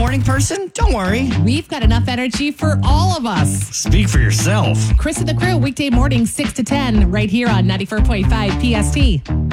morning person? Don't worry. We've got enough energy for all of us. Speak for yourself. Chris and the crew, weekday morning, 6 to 10, right here on 94.5 PST.